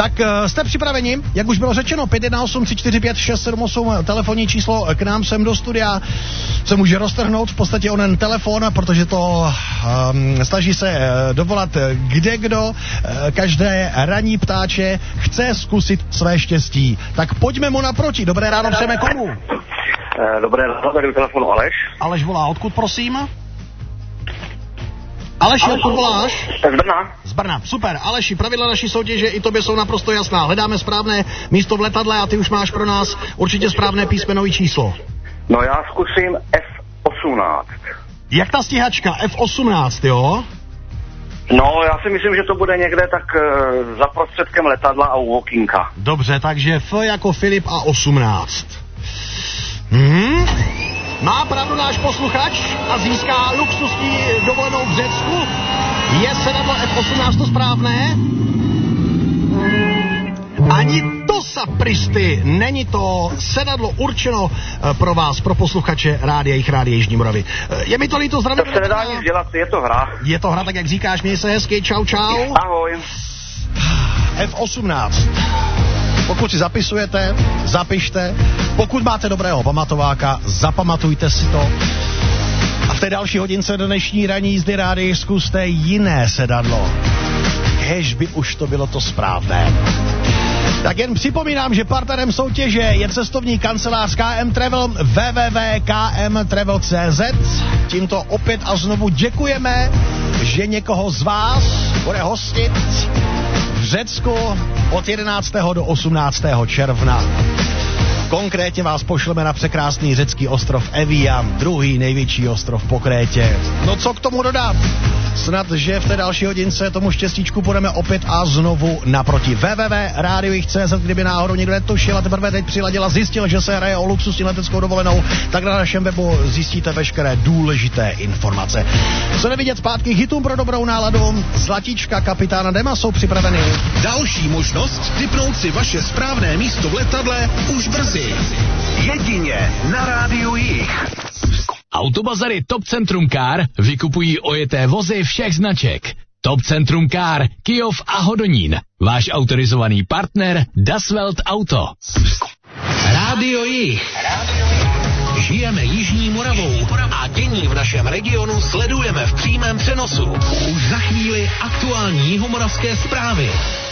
Tak jste připraveni? Jak už bylo řečeno, 518 345 678 telefonní číslo k nám sem do studia se může roztrhnout v podstatě onen telefon, protože to snaží se dovolat kdekdo, každé ranní ptáče chce zkusit své štěstí. Tak pojďme mu naproti. Dobré ráno, přejeme komu? Dobré ráno, tady u telefonu Aleš. Aleš volá, odkud prosím? Aleši, odkud voláš? Z Brna. Z Brna, super. Aleši, pravidla naší soutěže i tobě jsou naprosto jasná. Hledáme správné místo v letadle a ty už máš pro nás určitě správné písmenový číslo. No já zkusím F18. Jak ta stíhačka? F18, jo? No, já si myslím, že to bude někde tak za prostředkem letadla a u okýnka. Dobře, takže F jako Filip a 18. Má pravdu náš posluchač a získá luxusní dovolenou v Řecku. Je sedadlo F18 to správné? Ani to, sapristy, není to sedadlo určeno pro vás, pro posluchače Jejich rádia Jižní Moravy. Je mi to líto, zdravím. To se nedá nic dělat, je to hra. Je to hra, tak jak říkáš, měj se hezky, čau. Ahoj. F18. Pokud si zapisujete, zapište. Pokud máte dobrého pamatováka, zapamatujte si to. A v té další hodince dnešní ranní jízdy rádi zkuste jiné sedadlo. Kež by už to bylo to správné. Tak jen připomínám, že partnerem soutěže je cestovní kancelář KM Travel www.kmtravel.cz. Tímto opět a znovu děkujeme, že někoho z vás bude hostit v Řecku od 11. do 18. června. Konkrétně vás pošleme na překrásný řecký ostrov Evia, druhý největší ostrov po Krétě. No co k tomu dodat? Snad, že v té další hodince tomu štěstíčku budeme opět a znovu naproti. www.radiojich.cz, kdyby náhodou někdo netušil a teprve teď přiladil a zjistil, že se hraje o luxusní leteckou dovolenou, tak na našem webu zjistíte veškeré důležité informace. Co nevidět zpátky hitům pro dobrou náladu, Zlatíčka kapitána Dema jsou připraveny. Další možnost tipnout si vaše správné místo v letadle už brzy. Jedině na Rádiu Jich. Autobazary Top Centrum Car vykupují ojeté vozy všech značek. Top Centrum Car, Kyjov a Hodonín. Váš autorizovaný partner Das Welt Auto. Rádio Jich. Žijeme Jižní Moravou a dění v našem regionu sledujeme v přímém přenosu. Už za chvíli aktuální jihomoravské zprávy.